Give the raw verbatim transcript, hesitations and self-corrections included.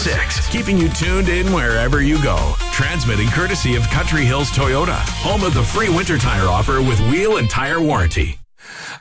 six, keeping you tuned in wherever you go. Transmitting courtesy of Country Hills Toyota, home of the free winter tire offer with wheel and tire warranty.